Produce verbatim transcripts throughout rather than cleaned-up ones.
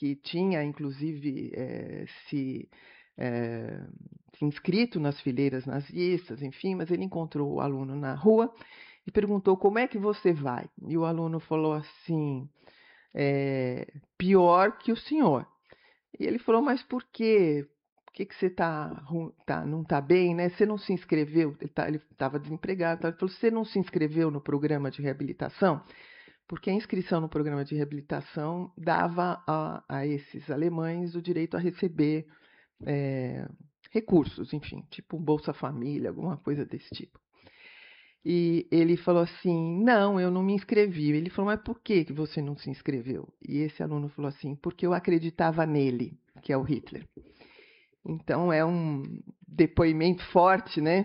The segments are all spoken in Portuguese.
que tinha, inclusive, é, se, é, se inscrito nas fileiras nazistas, enfim, mas ele encontrou o aluno na rua e perguntou: como é que você vai? E o aluno falou assim: é, pior que o senhor. E ele falou: mas por quê? Por que, que você tá, tá, não está bem, né? Você não se inscreveu? Ele estava desempregado. Tá? Ele falou: você não se inscreveu no programa de reabilitação? Porque a inscrição no programa de reabilitação dava a, a esses alemães o direito a receber é, recursos, enfim, tipo Bolsa Família, alguma coisa desse tipo. E ele falou assim: não, eu não me inscrevi. Ele falou: mas por que que você não se inscreveu? E esse aluno falou assim: porque eu acreditava nele, que é o Hitler. Então é um depoimento forte, né?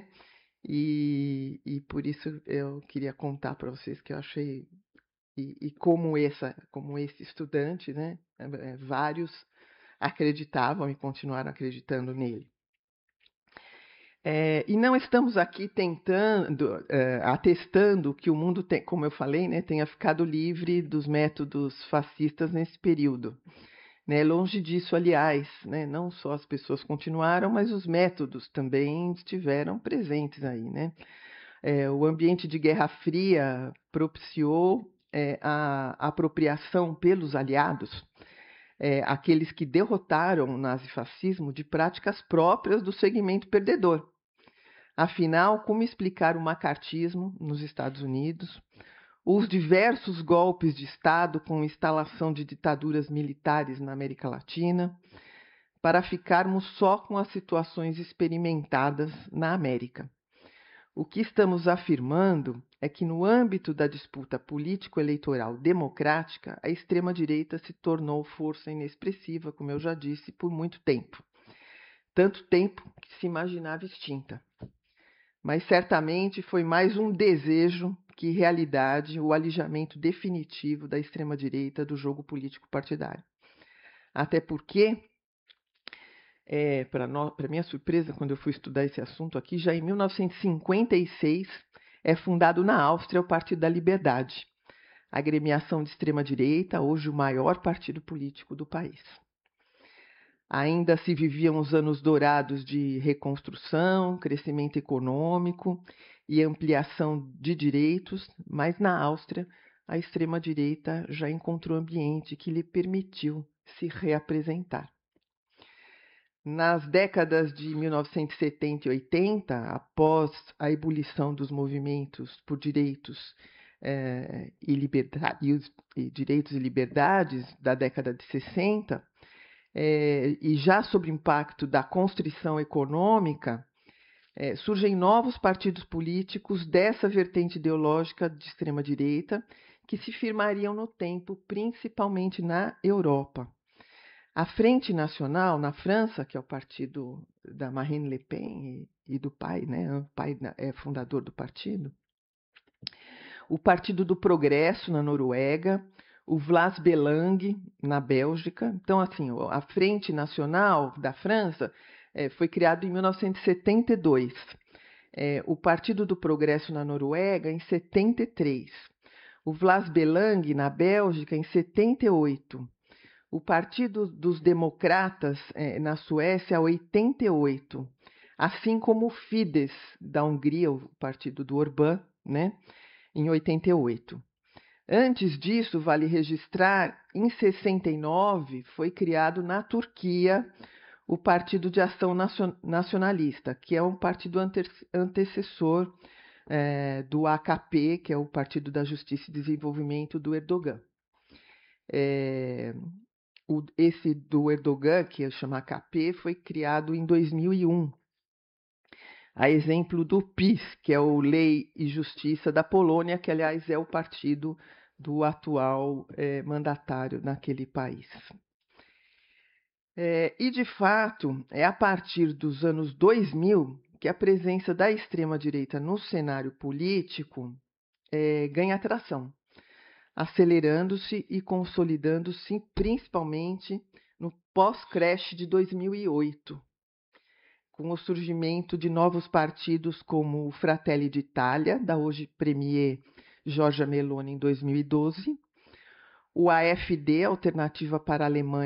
E, e por isso eu queria contar para vocês que eu achei, e, e como, essa, como esse estudante, né? É, vários acreditavam e continuaram acreditando nele. É, e não estamos aqui tentando, é, atestando que o mundo, tem, como eu falei, né, tenha ficado livre dos métodos fascistas nesse período. Né? Longe disso, aliás, né, não só as pessoas continuaram, mas os métodos também estiveram presentes aí. Né? É, o ambiente de Guerra Fria propiciou é, a apropriação pelos aliados, é, aqueles que derrotaram o nazifascismo, de práticas próprias do segmento perdedor. Afinal, como explicar o macartismo nos Estados Unidos, os diversos golpes de Estado com instalação de ditaduras militares na América Latina, para ficarmos só com as situações experimentadas na América? O que estamos afirmando é que, no âmbito da disputa político-eleitoral democrática, a extrema-direita se tornou força inexpressiva, como eu já disse, por muito tempo. Tanto tempo que se imaginava extinta. Mas certamente foi mais um desejo que realidade o alijamento definitivo da extrema-direita do jogo político partidário. Até porque, é, para minha surpresa, quando eu fui estudar esse assunto aqui, já em mil novecentos e cinquenta e seis é fundado na Áustria o Partido da Liberdade, a agremiação de extrema-direita, hoje o maior partido político do país. Ainda se viviam os anos dourados de reconstrução, crescimento econômico e ampliação de direitos, mas na Áustria a extrema-direita já encontrou ambiente que lhe permitiu se reapresentar. Nas décadas de mil novecentos e setenta e oitenta, após a ebulição dos movimentos por direitos, eh, e, liberdade, e, os, e direitos e liberdades da década de sessenta, É, e já sob o impacto da constrição econômica, é, surgem novos partidos políticos dessa vertente ideológica de extrema-direita que se firmariam no tempo, principalmente na Europa. A Frente Nacional, na França, que é o partido da Marine Le Pen e, e do pai, né? O pai é fundador do partido. O Partido do Progresso, na Noruega. O Vlaams Belang, na Bélgica. Então, assim, a Frente Nacional da França é, foi criado em mil novecentos e setenta e dois. É, o Partido do Progresso na Noruega, em setenta e três. O Vlaams Belang, na Bélgica, em setenta e oito. O Partido dos Democratas, é, na Suécia, oitenta e oito. Assim como o Fidesz, da Hungria, o partido do Orbán, né, em oitenta e oito. Antes disso, vale registrar, em sessenta e nove foi criado na Turquia o Partido de Ação Nacionalista, que é um partido antecessor é, do A K P, que é o Partido da Justiça e Desenvolvimento do Erdogan. É, o, esse do Erdogan, que chama A K P, foi criado em dois mil e um. A exemplo do P I S, que é o Lei e Justiça da Polônia, que, aliás, é o partido do atual é, mandatário naquele país. É, e, de fato, é a partir dos anos dois mil que a presença da extrema-direita no cenário político é, ganha atração, acelerando-se e consolidando-se principalmente no pós-crash de dois mil e oito, com o surgimento de novos partidos como o Fratelli d'Italia, da hoje premier Giorgia Meloni, em dois mil e doze, o A F D, Alternativa para a Alemanha,